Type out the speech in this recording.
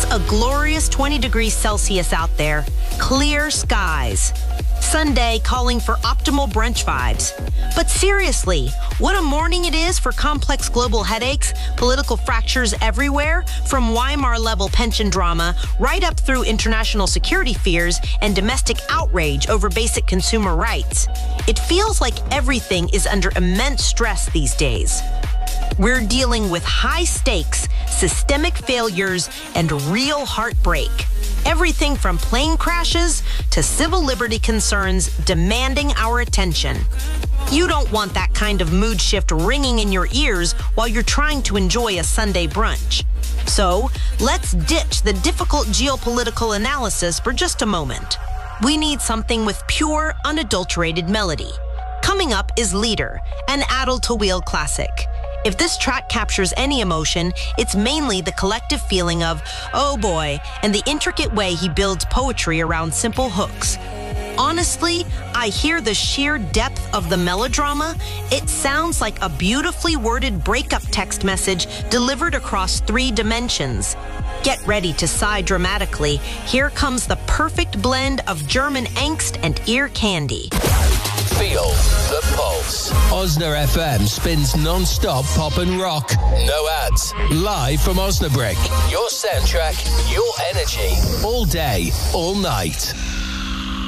A glorious 20 degrees Celsius out there, clear skies. Sunday calling for optimal brunch vibes. But seriously, what a morning it is for complex global headaches, political fractures everywhere, from Weimar-level pension drama right up through international security fears and domestic outrage over basic consumer rights. It feels like everything is under immense stress these days. We're dealing with high stakes, systemic failures, and real heartbreak. Everything from plane crashes to civil liberty concerns demanding our attention. You don't want that kind of mood shift ringing in your ears while you're trying to enjoy a Sunday brunch. So, let's ditch the difficult geopolitical analysis for just a moment. We need something with pure, unadulterated melody. Coming up is Leader, an Adel Tawil classic. If this track captures any emotion, it's mainly the collective feeling of, oh boy, and the intricate way he builds poetry around simple hooks. Honestly, I hear the sheer depth of the melodrama. It sounds like a beautifully worded breakup text message delivered across 3 dimensions. Get ready to sigh dramatically. Here comes the perfect blend of German angst and ear candy. Feel the pulse. Osna FM spins non-stop pop and rock. No ads. Live from Osnabrück. Your soundtrack, your energy. All day, all night.